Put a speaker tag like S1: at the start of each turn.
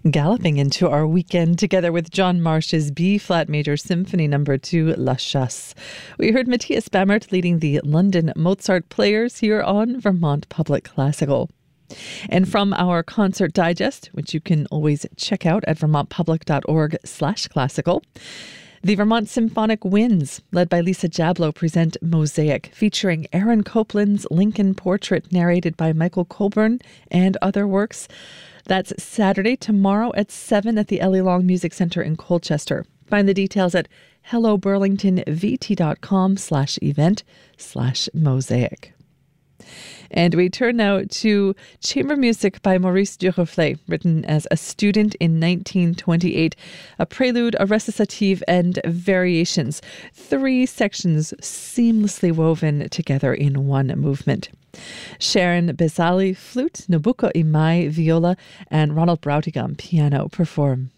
S1: Galloping into our weekend together with John Marsh's B-flat major symphony number 2, La Chasse. We heard Matthias Bammert leading the London Mozart Players here on Vermont Public Classical. And from our concert digest, which you can always check out at vermontpublic.org/classical, the Vermont Symphonic Winds, led by Lisa Jablow, present Mosaic, featuring Aaron Copland's Lincoln Portrait, narrated by Michael Colburn, and other works. That's Saturday, tomorrow at 7 at the Ellie Long Music Center in Colchester. Find the details at helloburlingtonvt.com/event/mosaic. And we turn now to chamber music by Maurice Duruflé, written as a student in 1928. A prelude, a recitative, and variations. 3 sections seamlessly woven together in one movement. Sharon Bezali, flute, Nobuko Imai, viola, and Ronald Brautigam, piano, perform.